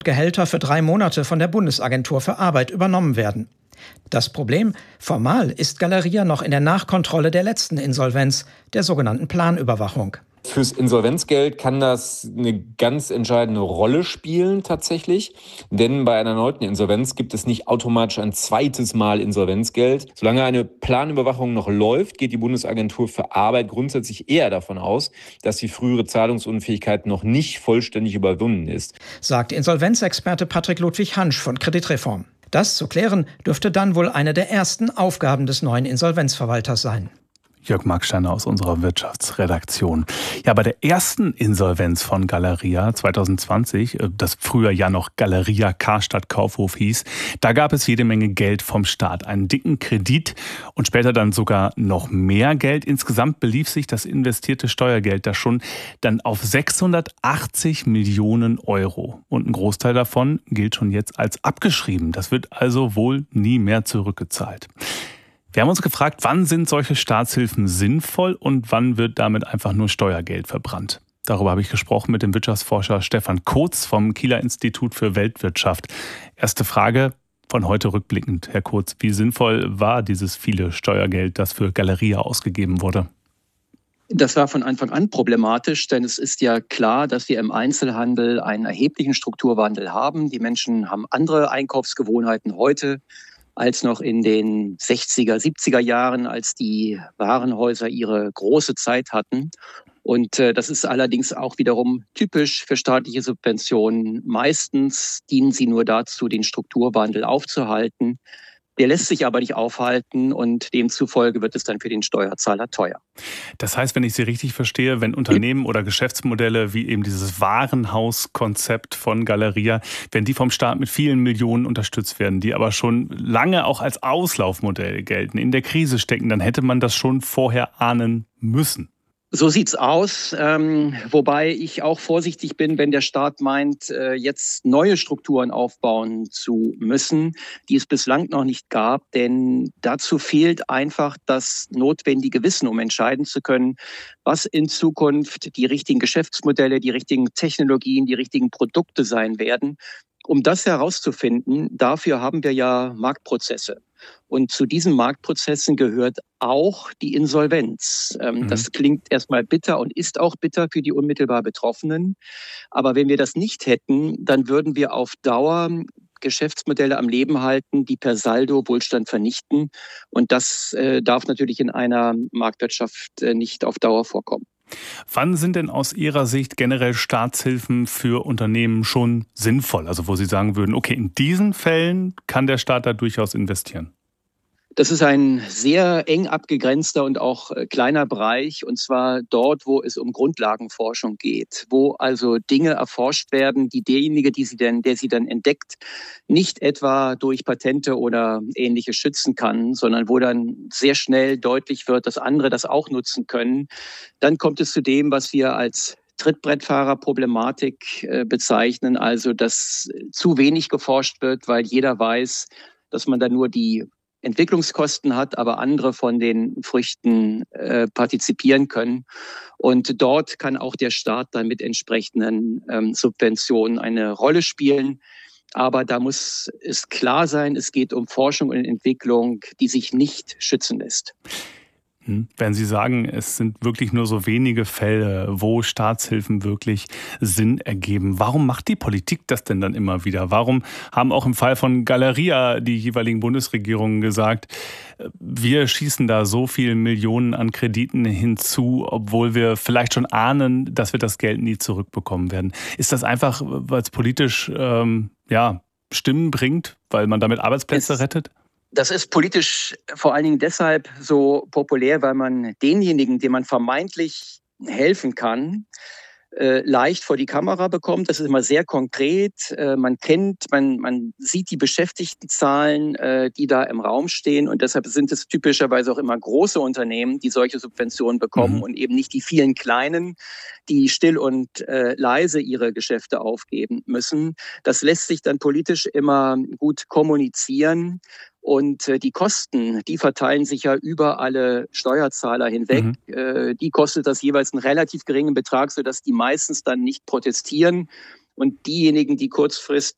Gehälter für 3 Monate von der Bundesagentur für Arbeit übernommen werden. Das Problem: Formal ist Galeria noch in der Nachkontrolle der letzten Insolvenz, der sogenannten Planüberwachung. Fürs Insolvenzgeld kann das eine ganz entscheidende Rolle spielen tatsächlich, denn bei einer erneuten Insolvenz gibt es nicht automatisch ein zweites Mal Insolvenzgeld. Solange eine Planüberwachung noch läuft, geht die Bundesagentur für Arbeit grundsätzlich eher davon aus, dass die frühere Zahlungsunfähigkeit noch nicht vollständig überwunden ist, sagt Insolvenzexperte Patrick Ludwig Hansch von Kreditreform. Das zu klären dürfte dann wohl eine der ersten Aufgaben des neuen Insolvenzverwalters sein. Jörg Marksteiner aus unserer Wirtschaftsredaktion. Ja, bei der ersten Insolvenz von Galeria 2020, das früher ja noch Galeria Karstadt Kaufhof hieß, da gab es jede Menge Geld vom Staat, einen dicken Kredit und später dann sogar noch mehr Geld. Insgesamt belief sich das investierte Steuergeld da schon dann auf 680 Millionen Euro. Und ein Großteil davon gilt schon jetzt als abgeschrieben. Das wird also wohl nie mehr zurückgezahlt. Wir haben uns gefragt, wann sind solche Staatshilfen sinnvoll und wann wird damit einfach nur Steuergeld verbrannt? Darüber habe ich gesprochen mit dem Wirtschaftsforscher Stefan Kotz vom Kieler Institut für Weltwirtschaft. Erste Frage von heute rückblickend, Herr Kotz. Wie sinnvoll war dieses viele Steuergeld, das für Galeria ausgegeben wurde? Das war von Anfang an problematisch, denn es ist ja klar, dass wir im Einzelhandel einen erheblichen Strukturwandel haben. Die Menschen haben andere Einkaufsgewohnheiten heute als noch in den 60er, 70er Jahren, als die Warenhäuser ihre große Zeit hatten. Und das ist allerdings auch wiederum typisch für staatliche Subventionen. Meistens dienen sie nur dazu, den Strukturwandel aufzuhalten. Der lässt sich aber nicht aufhalten und demzufolge wird es dann für den Steuerzahler teuer. Das heißt, wenn ich Sie richtig verstehe, wenn Unternehmen oder Geschäftsmodelle wie eben dieses Warenhauskonzept von Galeria, wenn die vom Staat mit vielen Millionen unterstützt werden, die aber schon lange auch als Auslaufmodell gelten, in der Krise stecken, dann hätte man das schon vorher ahnen müssen. So sieht's aus, wobei ich auch vorsichtig bin, wenn der Staat meint, jetzt neue Strukturen aufbauen zu müssen, die es bislang noch nicht gab. Denn dazu fehlt einfach das notwendige Wissen, um entscheiden zu können, was in Zukunft die richtigen Geschäftsmodelle, die richtigen Technologien, die richtigen Produkte sein werden. Um das herauszufinden, dafür haben wir ja Marktprozesse. Und zu diesen Marktprozessen gehört auch die Insolvenz. Das klingt erstmal bitter und ist auch bitter für die unmittelbar Betroffenen. Aber wenn wir das nicht hätten, dann würden wir auf Dauer Geschäftsmodelle am Leben halten, die per Saldo Wohlstand vernichten. Und das darf natürlich in einer Marktwirtschaft nicht auf Dauer vorkommen. Wann sind denn aus Ihrer Sicht generell Staatshilfen für Unternehmen schon sinnvoll? Also wo Sie sagen würden, okay, in diesen Fällen kann der Staat da durchaus investieren. Das ist ein sehr eng abgegrenzter und auch kleiner Bereich, und zwar dort, wo es um Grundlagenforschung geht, wo also Dinge erforscht werden, die derjenige, der sie dann entdeckt, nicht etwa durch Patente oder Ähnliches schützen kann, sondern wo dann sehr schnell deutlich wird, dass andere das auch nutzen können. Dann kommt es zu dem, was wir als Trittbrettfahrerproblematik bezeichnen, also dass zu wenig geforscht wird, weil jeder weiß, dass man dann nur die Entwicklungskosten hat, aber andere von den Früchten partizipieren können. Und dort kann auch der Staat dann mit entsprechenden Subventionen eine Rolle spielen. Aber da muss es klar sein, es geht um Forschung und Entwicklung, die sich nicht schützen lässt. Wenn Sie sagen, es sind wirklich nur so wenige Fälle, wo Staatshilfen wirklich Sinn ergeben, warum macht die Politik das denn dann immer wieder? Warum haben auch im Fall von Galeria die jeweiligen Bundesregierungen gesagt, wir schießen da so viele Millionen an Krediten hinzu, obwohl wir vielleicht schon ahnen, dass wir das Geld nie zurückbekommen werden? Ist das einfach, weil es politisch Stimmen bringt, weil man damit Arbeitsplätze rettet? Das ist politisch vor allen Dingen deshalb so populär, weil man denjenigen, dem man vermeintlich helfen kann, leicht vor die Kamera bekommt. Das ist immer sehr konkret. Man sieht die Beschäftigtenzahlen, die da im Raum stehen. Und deshalb sind es typischerweise auch immer große Unternehmen, die solche Subventionen bekommen und eben nicht die vielen kleinen, die still und leise ihre Geschäfte aufgeben müssen. Das lässt sich dann politisch immer gut kommunizieren. Und die Kosten, die verteilen sich ja über alle Steuerzahler hinweg. Die kostet das jeweils einen relativ geringen Betrag, sodass die meistens dann nicht protestieren. Und diejenigen, die